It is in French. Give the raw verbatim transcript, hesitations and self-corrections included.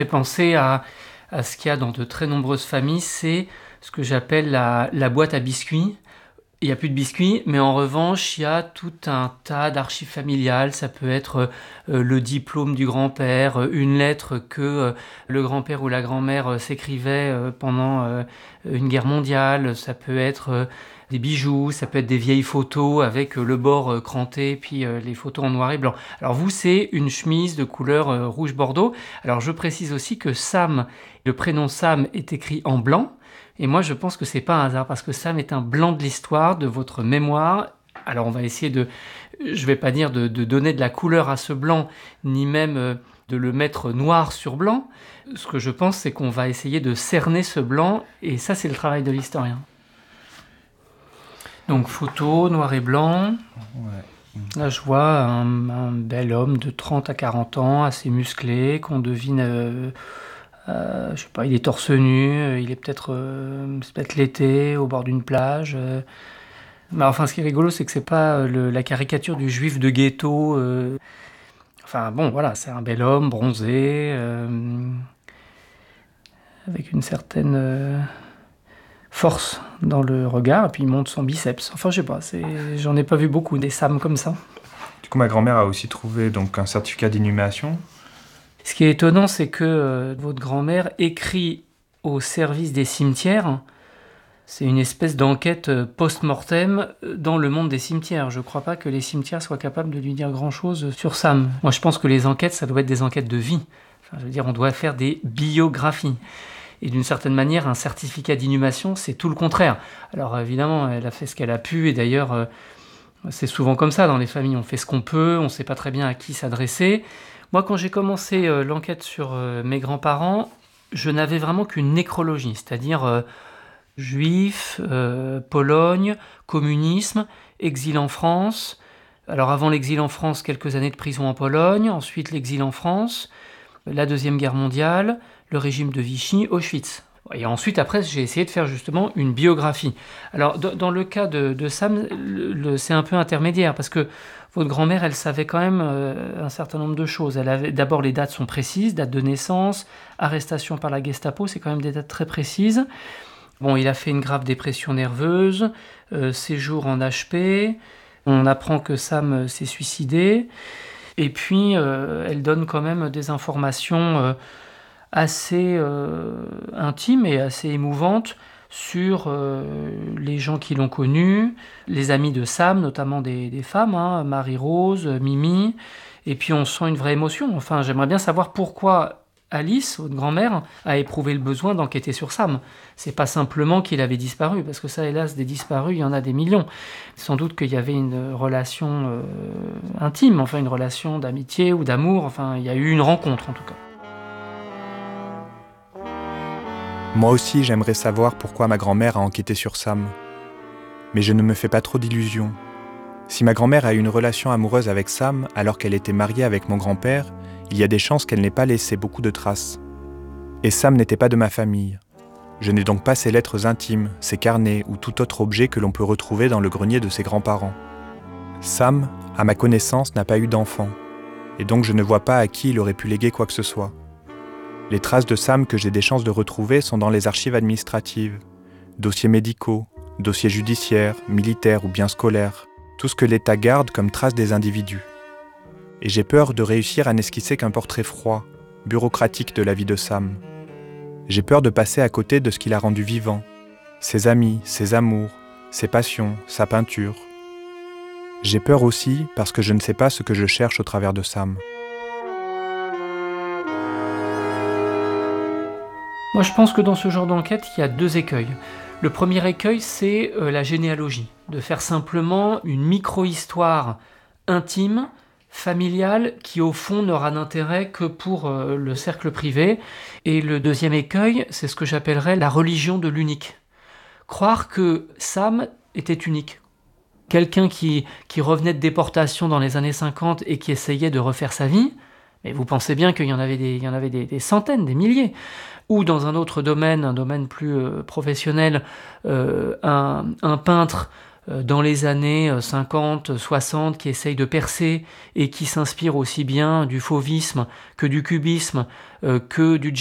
J'ai pensé à, à ce qu'il y a dans de très nombreuses familles, c'est ce que j'appelle la, la boîte à biscuits. Il n'y a plus de biscuits, mais en revanche, il y a tout un tas d'archives familiales. Ça peut être euh, le diplôme du grand-père, euh, une lettre que euh, le grand-père ou la grand-mère euh, s'écrivait euh, pendant euh, une guerre mondiale. Ça peut être euh, des bijoux, ça peut être des vieilles photos avec euh, le bord euh, cranté, puis euh, les photos en noir et blanc. Alors vous, c'est une chemise de couleur euh, rouge-bordeaux. Alors je précise aussi que Sam, le prénom Sam est écrit en blanc. Et moi, je pense que c'est pas un hasard, parce que Sam est un blanc de l'histoire, de votre mémoire. Alors, on va essayer de, je vais pas dire de, de donner de la couleur à ce blanc, ni même euh, de le mettre noir sur blanc. Ce que je pense, c'est qu'on va essayer de cerner ce blanc, et ça, c'est le travail de l'historien. Donc, photo, noir et blanc. Ouais. Là, je vois un, un bel homme de trente à quarante ans, assez musclé, qu'on devine... Euh, Euh, je sais pas, il est torse nu, euh, il est peut-être euh, c'est peut-être l'été au bord d'une plage. Euh. Mais enfin, ce qui est rigolo, c'est que c'est pas euh, le- la caricature du juif de ghetto. euh. Enfin bon, voilà, c'est un bel homme bronzé, euh, avec une certaine euh, force dans le regard, et puis il monte son biceps. Enfin, je sais pas, c'est... j'en ai pas vu beaucoup des Sam comme ça. Du coup, ma grand-mère a aussi trouvé donc, un certificat d'inhumation. Ce qui est étonnant, c'est que euh, votre grand-mère écrit au service des cimetières. C'est une espèce d'enquête euh, post-mortem euh, dans le monde des cimetières. Je ne crois pas que les cimetières soient capables de lui dire grand-chose sur Sam. Moi, je pense que les enquêtes, ça doit être des enquêtes de vie. Enfin, je veux dire, on doit faire des biographies. Et d'une certaine manière, un certificat d'inhumation, c'est tout le contraire. Alors évidemment, elle a fait ce qu'elle a pu, et d'ailleurs, euh, c'est souvent comme ça dans les familles. On fait ce qu'on peut, on ne sait pas très bien à qui s'adresser. Moi, quand j'ai commencé euh, l'enquête sur euh, mes grands-parents, je n'avais vraiment qu'une nécrologie, c'est-à-dire euh, juifs, euh, Pologne, communisme, exil en France. Alors avant l'exil en France, quelques années de prison en Pologne, ensuite l'exil en France, la Deuxième Guerre mondiale, le régime de Vichy, Auschwitz. Et ensuite, après, j'ai essayé de faire justement une biographie. Alors, dans, dans le cas de, de Sam, le, le, c'est un peu intermédiaire, parce que votre grand-mère, elle savait quand même euh, un certain nombre de choses. Elle avait, d'abord, les dates sont précises, date de naissance, arrestation par la Gestapo, c'est quand même des dates très précises. Bon, il a fait une grave dépression nerveuse, euh, séjour en H P, on apprend que Sam euh, s'est suicidé, et puis euh, elle donne quand même des informations euh, assez euh, intimes et assez émouvantes sur euh, les gens qui l'ont connu, les amis de Sam, notamment des, des femmes, hein, Marie-Rose, Mimi, et puis on sent une vraie émotion. Enfin, j'aimerais bien savoir pourquoi Alice, votre grand-mère, a éprouvé le besoin d'enquêter sur Sam. C'est pas simplement qu'il avait disparu, parce que ça, hélas, des disparus, il y en a des millions. Sans doute qu'il y avait une relation euh, intime, enfin une relation d'amitié ou d'amour, enfin il y a eu une rencontre en tout cas. Moi aussi, j'aimerais savoir pourquoi ma grand-mère a enquêté sur Sam. Mais je ne me fais pas trop d'illusions. Si ma grand-mère a eu une relation amoureuse avec Sam alors qu'elle était mariée avec mon grand-père, il y a des chances qu'elle n'ait pas laissé beaucoup de traces. Et Sam n'était pas de ma famille. Je n'ai donc pas ses lettres intimes, ses carnets ou tout autre objet que l'on peut retrouver dans le grenier de ses grands-parents. Sam, à ma connaissance, n'a pas eu d'enfant, et donc je ne vois pas à qui il aurait pu léguer quoi que ce soit. Les traces de Sam que j'ai des chances de retrouver sont dans les archives administratives, dossiers médicaux, dossiers judiciaires, militaires ou bien scolaires, tout ce que l'État garde comme traces des individus. Et j'ai peur de réussir à n'esquisser qu'un portrait froid, bureaucratique de la vie de Sam. J'ai peur de passer à côté de ce qu'il a rendu vivant, ses amis, ses amours, ses passions, sa peinture. J'ai peur aussi parce que je ne sais pas ce que je cherche au travers de Sam. Moi, je pense que dans ce genre d'enquête, il y a deux écueils. Le premier écueil, c'est euh, la généalogie, de faire simplement une micro-histoire intime, familiale, qui au fond n'aura d'intérêt que pour euh, le cercle privé. Et le deuxième écueil, c'est ce que j'appellerais la religion de l'unique. Croire que Sam était unique. Quelqu'un qui, qui revenait de déportation dans les années cinquante et qui essayait de refaire sa vie, mais vous pensez bien qu'il y en avait des, il y en avait des, des centaines, des milliers. Ou dans un autre domaine, un domaine plus euh, professionnel, euh, un, un peintre dans les années cinquante, soixante, qui essaye de percer et qui s'inspire aussi bien du fauvisme que du cubisme, euh, que du